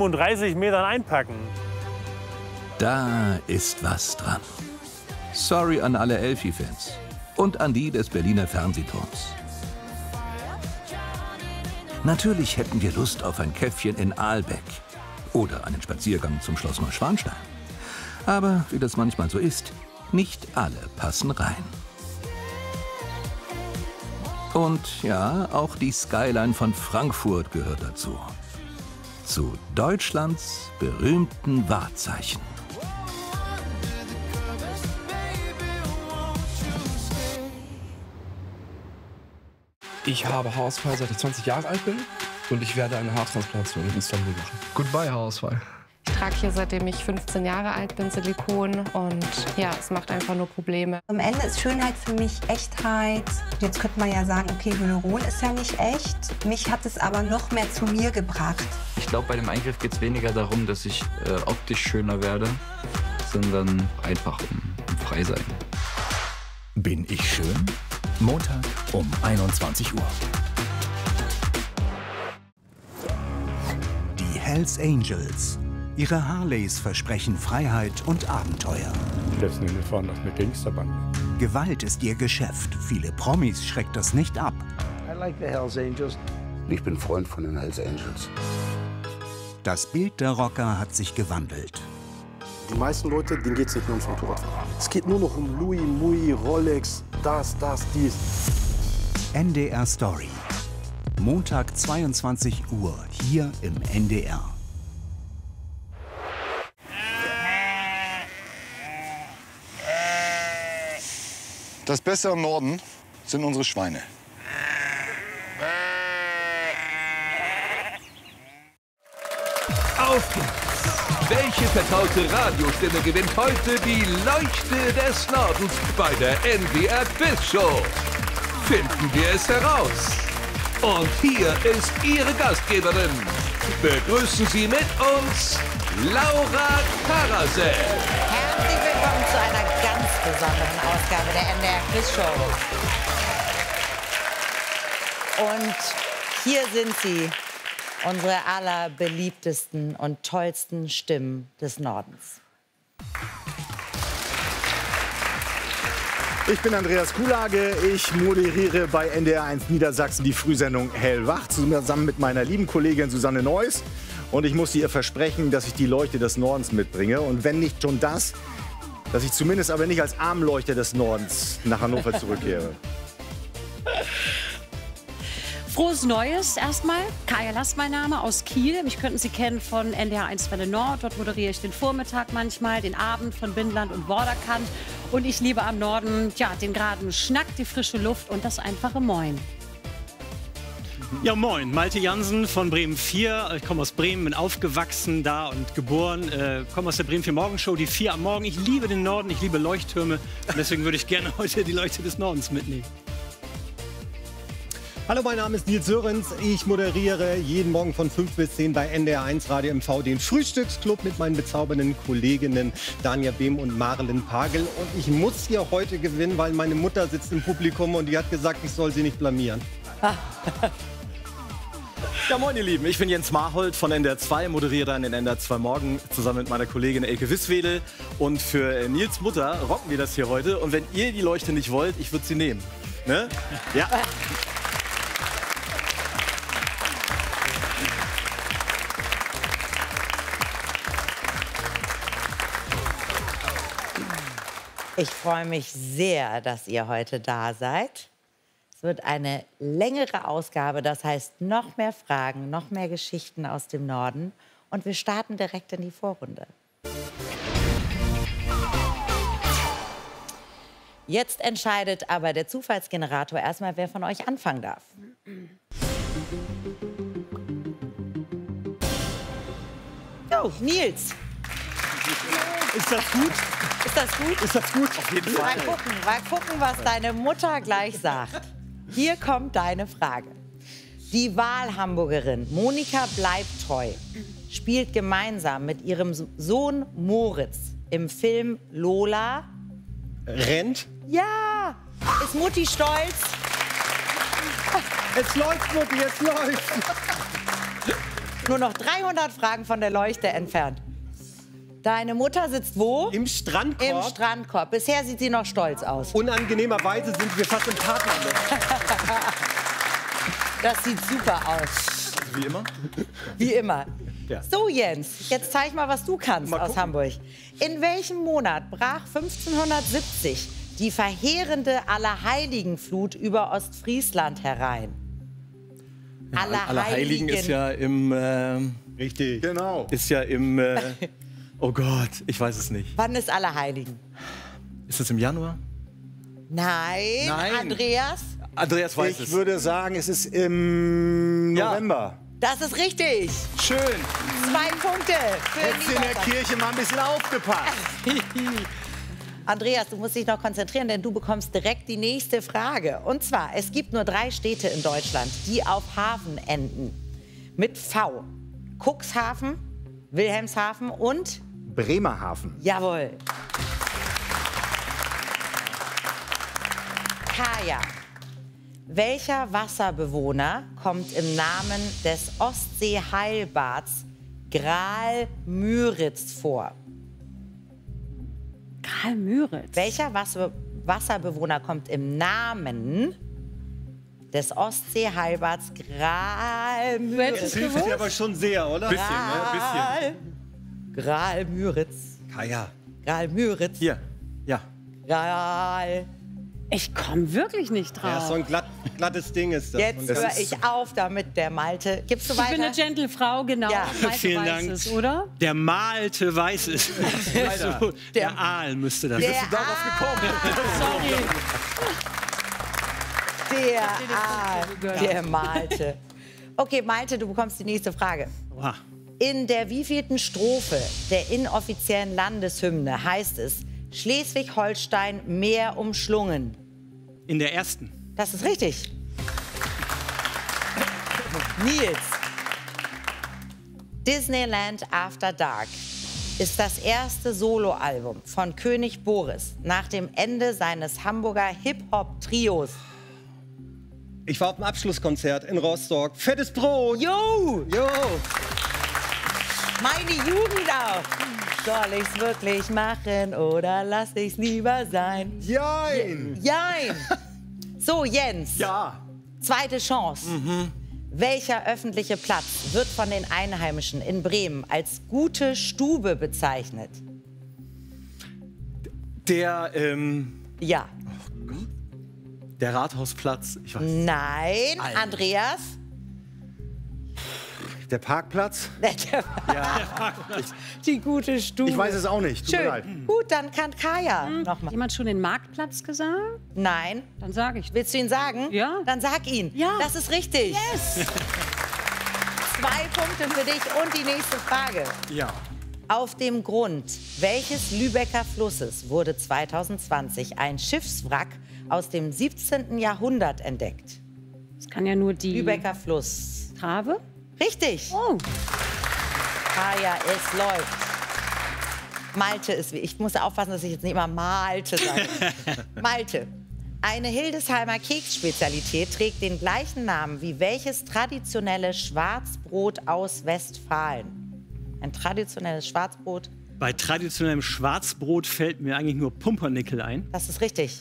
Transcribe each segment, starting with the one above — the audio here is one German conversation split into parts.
35 Metern einpacken. Da ist was dran. Sorry an alle Elfi-Fans und an die des Berliner Fernsehturms. Natürlich hätten wir Lust auf ein Käffchen in Aalbeck oder einen Spaziergang zum Schloss Neuschwanstein. Aber wie das manchmal so ist, nicht alle passen rein. Und ja, auch die Skyline von Frankfurt gehört dazu. Zu Deutschlands berühmten Wahrzeichen. Ich habe Haarausfall, seit ich 20 Jahre alt bin. Und ich werde eine Haartransplantation in Istanbul machen. Goodbye, Haarausfall. Ich trage hier, seitdem ich 15 Jahre alt bin, Silikon. Und ja, es macht einfach nur Probleme. Am Ende ist Schönheit für mich Echtheit. Jetzt könnte man ja sagen, okay, Hyaluron ist ja nicht echt. Mich hat es aber noch mehr zu mir gebracht. Ich glaube, bei dem Eingriff geht es weniger darum, dass ich optisch schöner werde, sondern einfach um frei sein. Bin ich schön? Montag um 21 Uhr. Die Hells Angels. Ihre Harleys versprechen Freiheit und Abenteuer. Letzten Endes waren das eine Gangsterbande. Gewalt ist ihr Geschäft. Viele Promis schreckt das nicht ab. I like the Hells Angels. Ich bin Freund von den Hells Angels. Das Bild der Rocker hat sich gewandelt. Die meisten Leute, denen geht es nicht nur ums Motorradfahren. Es geht nur noch um Louis, Mui, Rolex, das, dies. NDR Story. Montag 22 Uhr hier im NDR. Das Beste am Norden sind unsere Schweine. Auf geht's! Welche vertraute Radiostimme gewinnt heute die Leuchte des Nordens bei der NDR Quiz Show? Finden wir es heraus. Und hier ist Ihre Gastgeberin. Begrüßen Sie mit uns Laura Karasek. Herzlich willkommen zu einer ganz besonderen Ausgabe der NDR Quiz Show. Und hier sind sie, unsere allerbeliebtesten und tollsten Stimmen des Nordens. Ich bin Andreas Kuhlage, ich moderiere bei NDR1 Niedersachsen die Frühsendung Hellwach zusammen mit meiner lieben Kollegin Susanne Neuss. Und ich musste ihr versprechen, dass ich die Leuchte des Nordens mitbringe. Und wenn nicht schon das, dass ich zumindest aber nicht als Armleuchter des Nordens nach Hannover zurückkehre. Frohes Neues erstmal. Kaya Last mein Name aus Kiel. Mich könnten Sie kennen von NDR1 Welle Nord. Dort moderiere ich den Vormittag manchmal, den Abend von Binnenland und Vorderkant. Und ich liebe am Norden, ja, den geraden Schnack, die frische Luft und das einfache Moin. Ja, moin. Malte Jansen von Bremen 4. Ich komme aus Bremen, bin aufgewachsen da und geboren. Komme aus der Bremen 4 Morgenshow, die 4 am Morgen. Ich liebe den Norden, ich liebe Leuchttürme. Und deswegen würde ich gerne heute die Leuchte des Nordens mitnehmen. Hallo, mein Name ist Nils Sörenz. Ich moderiere jeden Morgen von 5 bis 10 bei NDR1 Radio MV den Frühstücksclub mit meinen bezaubernden Kolleginnen Danja Behm und Marilyn Pagel. Und ich muss hier heute gewinnen, weil meine Mutter sitzt im Publikum und die hat gesagt, ich soll sie nicht blamieren. Ja, moin ihr Lieben, ich bin Jens Marhold von NDR 2, moderiere dann den NDR 2 Morgen zusammen mit meiner Kollegin Elke Wisswedel. Und für Nils Mutter rocken wir das hier heute. Und wenn ihr die Leuchte nicht wollt, ich würde sie nehmen. Ne? Ja. Ich freue mich sehr, dass ihr heute da seid. Es wird eine längere Ausgabe, das heißt noch mehr Fragen, noch mehr Geschichten aus dem Norden. Und wir starten direkt in die Vorrunde. Jetzt entscheidet aber der Zufallsgenerator erstmal, wer von euch anfangen darf. Oh, Nils. Ist das gut? Ist das gut? Ist das gut? Auf jeden Fall. Mal gucken, was deine Mutter gleich sagt. Hier kommt deine Frage. Die Wahlhamburgerin Monika Bleibtreu spielt gemeinsam mit ihrem Sohn Moritz im Film Lola. Rennt? Ja! Ist Mutti stolz? Es läuft, Mutti, es läuft. Nur noch 300 Fragen von der Leuchte entfernt. Deine Mutter sitzt wo? Im Strandkorb. Im Strandkorb. Bisher sieht sie noch stolz aus. Unangenehmerweise sind wir fast im Partnerloch. Das sieht super aus. Wie immer? Wie immer. Ja. So, Jens, jetzt zeig mal, was du kannst aus Hamburg. In welchem Monat brach 1570 die verheerende Allerheiligenflut über Ostfriesland herein? Allerheiligen ist ja im... Richtig. Genau. Ist ja im... oh Gott, ich weiß es nicht. Wann ist Allerheiligen? Ist das im Januar? Nein. Andreas? Andreas weiß es. Ich würde sagen, es ist im November. Das ist richtig. Schön. 2 Punkte. Hättest du in der Kirche mal ein bisschen aufgepasst. Andreas, du musst dich noch konzentrieren, denn du bekommst direkt die nächste Frage. Und zwar, es gibt nur 3 Städte in Deutschland, die auf Hafen enden. Mit V. Cuxhaven, Wilhelmshaven und? Bremerhaven. Jawohl. Kaya. Welcher Wasserbewohner kommt im Namen des Ostsee-Heilbads Graal-Müritz vor? Graal-Müritz? Welcher Wasserbewohner kommt im Namen des Ostsee-Heilbads Graal-Müritz? Das hilft dir aber schon sehr, oder? Bisschen, ne? Bisschen. Graal-Müritz. Kaya. Graal-Müritz. Hier. Ja. Graal. Ich komme wirklich nicht drauf. Ja, so ein glattes Ding ist das. Jetzt höre ich auf damit, der Malte. Gibst du weiter? Ich bin eine gentle Frau, genau. Ja. Malte Vielen weiß Dank. es, oder? Der Malte weiß es. So, der Aal müsste das. Der Bist du darauf gekommen? Sorry. Der Malte. Okay, Malte, du bekommst die nächste Frage. Oha. In der wievielten Strophe der inoffiziellen Landeshymne heißt es, Schleswig-Holstein mehr umschlungen? In der ersten. Das ist richtig. Nils. Disneyland After Dark ist das erste Soloalbum von König Boris nach dem Ende seines Hamburger Hip-Hop-Trios. Ich war auf dem Abschlusskonzert in Rostock. Fettes Brot. Jo! Jo! Meine Jugend auch. Soll ich's wirklich machen oder lass ich's lieber sein? Jein! Jein! So, Jens. Ja. Zweite Chance. Welcher öffentliche Platz wird von den Einheimischen in Bremen als gute Stube bezeichnet? Der, Ja. der Rathausplatz. Ich weiß. Nein. Andreas? Der Parkplatz? Die gute Stube. Ich weiß es auch nicht. Tut mir Schön. leid. Gut, dann kann Kaya nochmal. Jemand schon den Marktplatz gesagt? Nein. Dann sage ich. Willst du ihn sagen? Ja. Dann sag ihn. Ja. Das ist richtig. Yes! 2 Punkte für dich und die nächste Frage. Ja. Auf dem Grund welches Lübecker Flusses wurde 2020 ein Schiffswrack aus dem 17. Jahrhundert entdeckt? Das kann ja nur die Lübecker Fluss. Trave. Richtig. Oh. Kaya, es läuft. Malte ist, ich muss aufpassen, dass ich jetzt nicht immer Malte sage. Malte. Eine Hildesheimer Keksspezialität trägt den gleichen Namen wie welches traditionelle Schwarzbrot aus Westfalen? Ein traditionelles Schwarzbrot. Bei traditionellem Schwarzbrot fällt mir eigentlich nur Pumpernickel ein. Das ist richtig.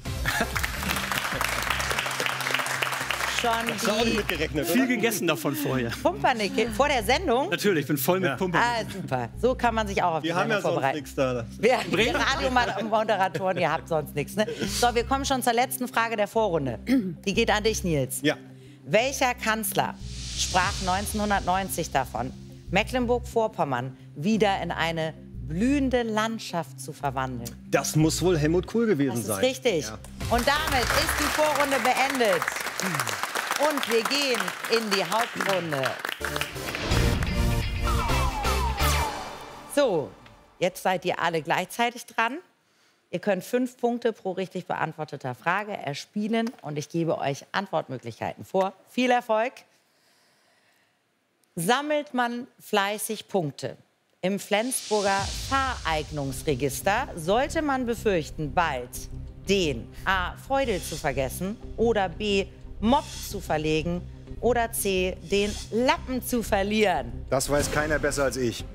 Schon Das war auch nicht mitgerechnet, Viel oder? gegessen davon vorher. Pumpernickel vor der Sendung? Natürlich, ich bin voll mit Pumpernickel. Ah, super. So kann man sich auch auf die Wir haben Sendung ja sonst vorbereiten. nichts da. Wir Radiomoderatoren, ihr habt sonst nichts. Ne? So, wir kommen schon zur letzten Frage der Vorrunde. Die geht an dich, Nils. Ja. Welcher Kanzler sprach 1990 davon, Mecklenburg-Vorpommern wieder in eine blühende Landschaft zu verwandeln? Das muss wohl Helmut Kohl gewesen Das sein. ist richtig. Ja. Und damit ist die Vorrunde beendet. Und wir gehen in die Hauptrunde. So, jetzt seid ihr alle gleichzeitig dran. Ihr könnt 5 Punkte pro richtig beantworteter Frage erspielen und ich gebe euch Antwortmöglichkeiten vor. Viel Erfolg! Sammelt man fleißig Punkte im Flensburger Fahreignungsregister, sollte man befürchten, bald den A. Feudel zu vergessen oder B. Mob zu verlegen oder C, den Lappen zu verlieren? Das weiß keiner besser als ich.